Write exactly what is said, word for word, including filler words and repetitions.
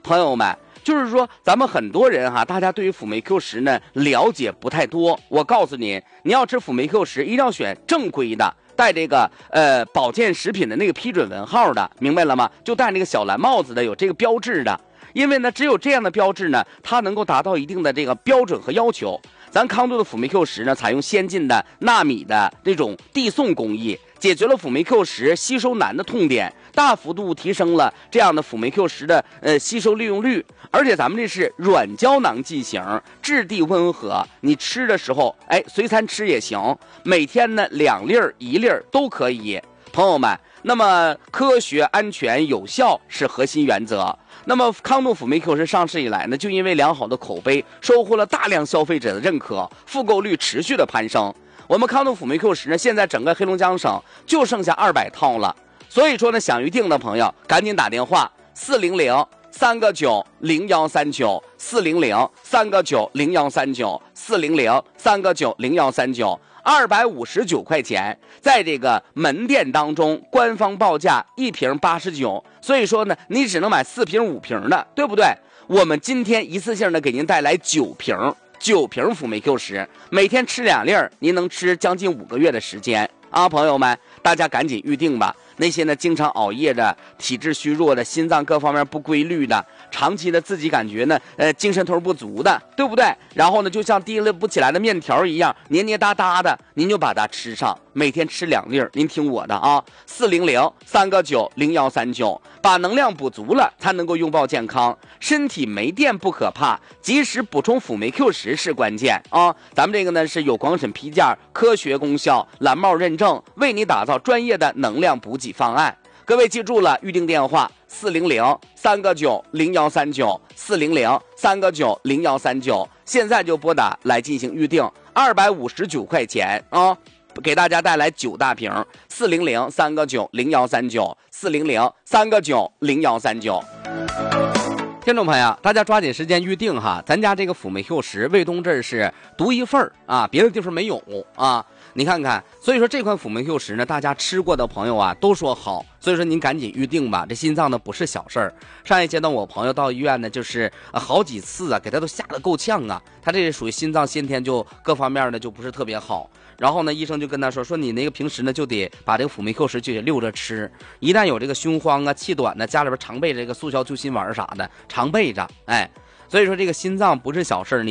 朋友们，就是说咱们很多人哈，大家对于辅酶 Q 十呢了解不太多。我告诉你，你要吃辅酶 Q 十，一定要选正规的，带这个呃保健食品的那个批准文号的，明白了吗？就戴那个小蓝帽子的，有这个标志的。因为呢，只有这样的标志呢，它能够达到一定的这个标准和要求。咱康度的辅酶 Q 十呢，采用先进的纳米的这种递送工艺，解决了辅酶 Q 十吸收难的痛点，大幅度提升了这样的辅酶 Q 十的呃吸收利用率。而且咱们这是软胶囊剂型，质地温和，你吃的时候，哎，随餐吃也行，每天呢两粒儿一粒儿都可以。朋友们，那么科学、安全、有效是核心原则。那么康度辅酶 Q 十上市以来呢，就因为良好的口碑，收获了大量消费者的认可，复购率持续的攀升。我们康度辅酶 Q 十呢，现在整个黑龙江省就剩下二百套了。所以说呢，想预定的朋友赶紧打电话四零零三个九零幺三九四零零三个九零幺三九四零零三个九零幺三九。二百五十九块钱，在这个门店当中官方报价一瓶八十九，所以说呢，你只能买四瓶五瓶的，对不对？我们今天一次性的给您带来九瓶，九瓶辅酶 Q 十，每天吃两粒儿，您能吃将近五个月的时间啊，朋友们，大家赶紧预定吧。那些呢经常熬夜的、体质虚弱的、心脏各方面不规律的、长期的自己感觉呢呃精神头不足的，对不对？然后呢就像提了不起来的面条一样黏黏哒哒的，您就把它吃上，每天吃两粒儿。您听我的啊，四零零三个九零幺三九，把能量补足了，才能够拥抱健康。身体没电不可怕，及时补充辅酶 Q 十是关键啊！咱们这个呢是有广审批件、科学功效、蓝帽认证，为你打造专业的能量补给方案。各位记住了，预定电话四零零三个九零幺三九四零零三个九零幺三九，现在就拨打来进行预定，二百五十九块钱啊！给大家带来九大瓶，四零零三个九零幺三九四零零三个九零幺三九。听众朋友，大家抓紧时间预定哈，咱家这个辅酶 Q 十卫东这儿是独一份啊，别的地方没有啊。你看看，所以说这款辅酶 Q 十呢，大家吃过的朋友啊都说好，所以说您赶紧预定吧。这心脏呢不是小事儿，上一阶段我朋友到医院呢，就是呃好几次啊，给他都吓得够呛啊。他这是属于心脏先天就各方面呢就不是特别好。然后呢，医生就跟他说说你那个平时呢就得把这个辅酶 Q 十就得溜着吃，一旦有这个胸慌啊、气短呢，家里边常备这个速效救心丸啥的，常备着。哎，所以说这个心脏不是小事儿。